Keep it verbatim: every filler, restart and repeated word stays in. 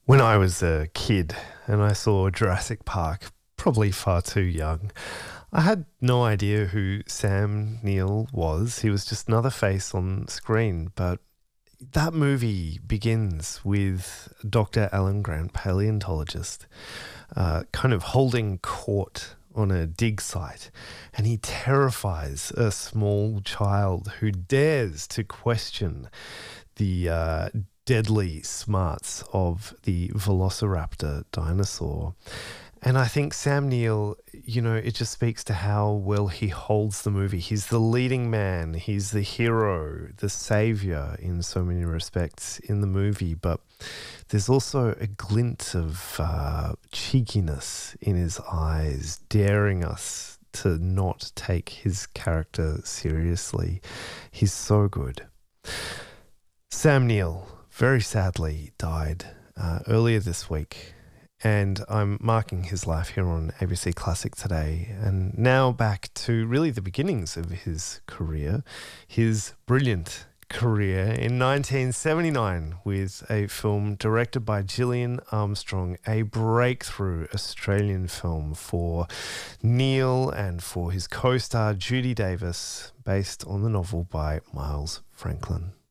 When I was a kid and I saw Jurassic Park, probably far too young, I had no idea who Sam Neill was. He was just another face on screen. But that movie begins with Doctor Alan Grant, paleontologist, uh, kind of holding court on a dig site, and he terrifies a small child who dares to question the uh, deadly smarts of the Velociraptor dinosaur. And I think Sam Neill, you know, it just speaks to how well he holds the movie. He's the leading man, he's the hero, the savior in so many respects in the movie. But there's also a glint of uh, cheekiness in his eyes, daring us to not take his character seriously. He's so good. Sam Neill, very sadly, died uh, earlier this week. And I'm marking his life here on A B C Classic today. And now back to really the beginnings of his career, his brilliant career in nineteen seventy-nine with a film directed by Gillian Armstrong, a breakthrough Australian film for Neill and for his co-star Judy Davis, based on the novel by Miles Franklin.